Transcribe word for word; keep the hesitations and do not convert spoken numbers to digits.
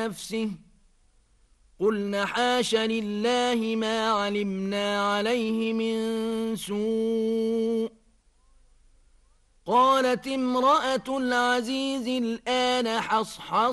نفسه قلن حاش لله ما علمنا عليه من سوء. قالت امرأة العزيز الآن حصحص